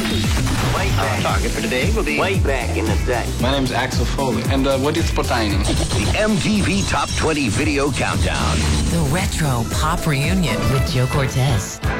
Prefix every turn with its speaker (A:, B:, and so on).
A: Our target for today will be
B: Way back in the day.
C: My name's Axel Foley. And what is Potaining?
A: the MTV Top 20 Video Countdown.
D: The Retro Pop Reunion with Joe Cortez.